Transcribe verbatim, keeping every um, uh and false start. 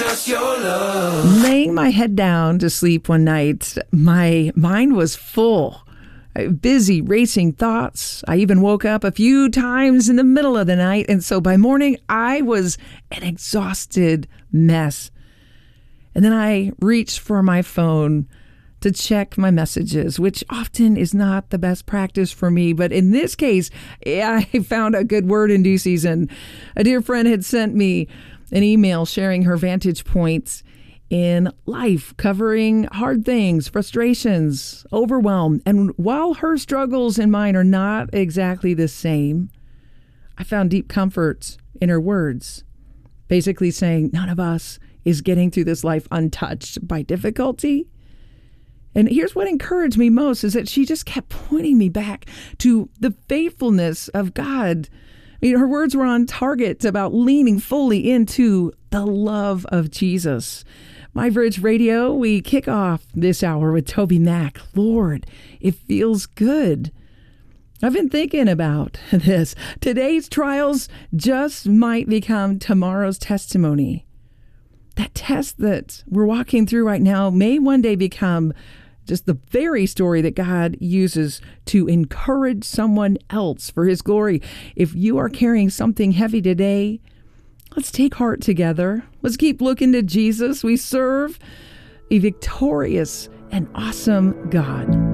just your love. Laying my head down to sleep one night, my mind was full. Busy, racing thoughts. I even woke up a few times in the middle of the night. And so by morning, I was an exhausted mess. And then I reached for my phone to check my messages, which often is not the best practice for me. But in this case, I found a good word in due season. A dear friend had sent me an email sharing her vantage points in life, covering hard things, frustrations, overwhelm. And while her struggles and mine are not exactly the same, I found deep comfort in her words, basically saying none of us is getting through this life untouched by difficulty. And here's what encouraged me most is that she just kept pointing me back to the faithfulness of God. I mean, her words were on target about leaning fully into the love of Jesus. My Bridge Radio, we kick off this hour with Toby Mac. Lord, it feels good. I've been thinking about this. Today's trials just might become tomorrow's testimony. That test that we're walking through right now may one day become just the very story that God uses to encourage someone else for his glory. If you are carrying something heavy today, let's take heart together. Let's keep looking to Jesus. We serve a victorious and awesome God.